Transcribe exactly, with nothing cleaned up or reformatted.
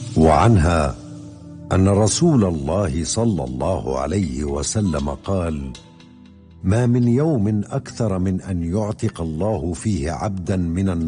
وعنها أن رسول الله صلى الله عليه وسلم قال: ما من يوم أكثر من أن يعتق الله فيه عبدا من النار